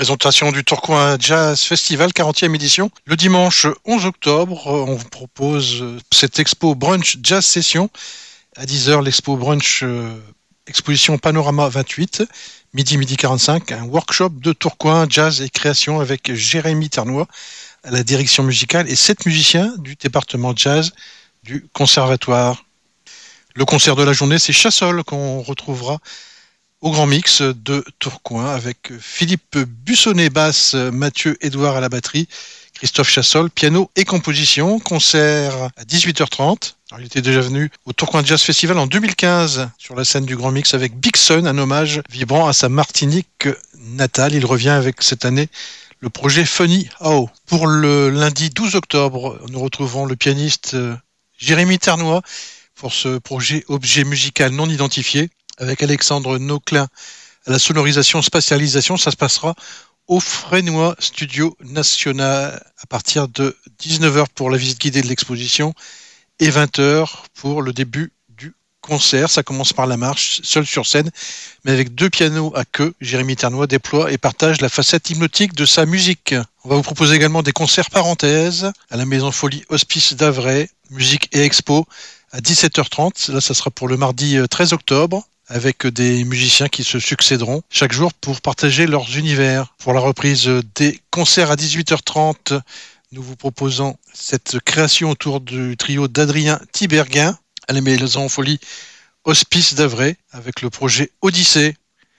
Présentation du Tourcoing Jazz Festival, 40e édition. Le dimanche 11 octobre, on vous propose cette expo brunch jazz session. À 10h, l'expo brunch exposition Panorama 28. Midi 45, un workshop de Tourcoing jazz et création avec Jérémy Ternois à la direction musicale et 7 musiciens du département jazz du conservatoire. Le concert de la journée, c'est Chassol qu'on retrouvera au Grand Mix de Tourcoing avec Philippe Bussonnet basse, Mathieu Edouard à la batterie, Christophe Chassol, piano et composition. Concert à 18h30. Alors, il était déjà venu au Tourcoing Jazz Festival en 2015 sur la scène du Grand Mix avec Big Sun, un hommage vibrant à sa Martinique natale. Il revient avec cette année le projet Funny How. Pour le lundi 12 octobre, nous retrouvons le pianiste Jérémy Ternois pour ce projet objet musical non identifié avec Alexandre Nauclin à la sonorisation spatialisation. Ça se passera au Frénois Studio National à partir de 19h pour la visite guidée de l'exposition et 20h pour le début du concert. Ça commence par la marche, seul sur scène, mais avec 2 pianos à queue. Jérémy Ternois déploie et partage la facette hypnotique de sa musique. On va vous proposer également des concerts parenthèses à la Maison Folie Hospice d'Avray, musique et expo à 17h30. Là, ça sera pour le mardi 13 octobre. Avec des musiciens qui se succéderont chaque jour pour partager leurs univers. Pour la reprise des concerts à 18h30, nous vous proposons cette création autour du trio d'Adrien Tiberguin à la Maison Folie Hospice d'Avray avec le projet Odyssée.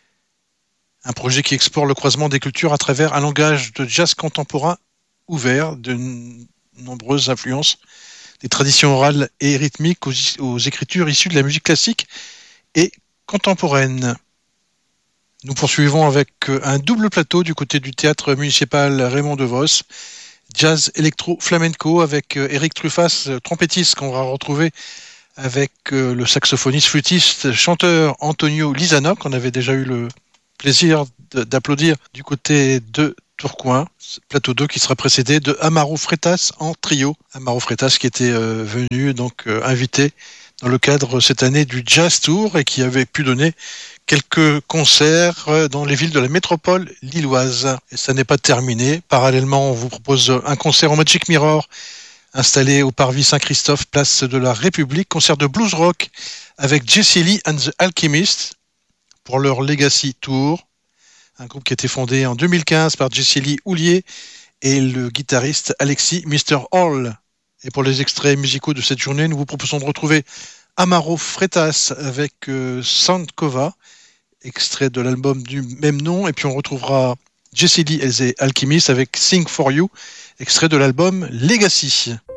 Un projet qui explore le croisement des cultures à travers un langage de jazz contemporain ouvert de nombreuses influences, des traditions orales et rythmiques aux écritures issues de la musique classique et contemporaine. Nous poursuivons avec un double plateau du côté du théâtre municipal Raymond DeVos, jazz électro flamenco avec Eric Truffas, trompettiste qu'on va retrouver avec le saxophoniste flûtiste chanteur Antonio Lizana qu'on avait déjà eu le plaisir d'applaudir du côté de Tourcoing. Plateau 2 qui sera précédé de Amaro Freitas en trio. Amaro Freitas qui était venu donc invité dans le cadre cette année du Jazz Tour et qui avait pu donner quelques concerts dans les villes de la métropole lilloise. Et ça n'est pas terminé. Parallèlement, on vous propose un concert au Magic Mirror installé au Parvis Saint-Christophe, place de la République. Concert de blues rock avec Jesse Lee and the Alchemists pour leur Legacy Tour. Un groupe qui a été fondé en 2015 par Jesse Lee Houlier et le guitariste Alexis Mr. Hall. Et pour les extraits musicaux de cette journée, nous vous proposons de retrouver Amaro Freitas avec Sandkova, extrait de l'album du même nom. Et puis on retrouvera Jesse Lee et The Alchemist avec Sing For You, extrait de l'album Legacy.